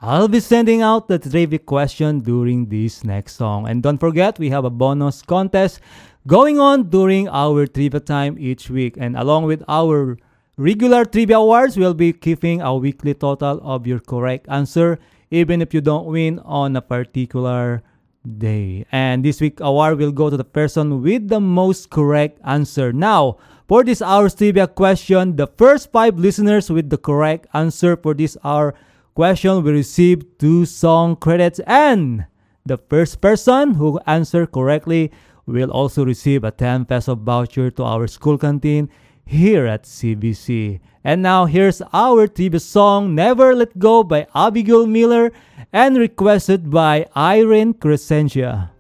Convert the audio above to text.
I'll be sending out the trivia question during this next song. And don't forget, we have a bonus contest going on during our trivia time each week. And along with our regular trivia awards, we'll be keeping a weekly total of your correct answer, even if you don't win on a particular day. And this week award will go to the person with the most correct answer. Now, for this hour's trivia question, the first 5 listeners with the correct answer for this hour question will receive 2 song credits, and the first person who answered correctly will also receive a 10 peso voucher to our school canteen here at CBC. And now here's our trivia song, Never Let Go by Abigail Miller, and requested by Irene Crescentia.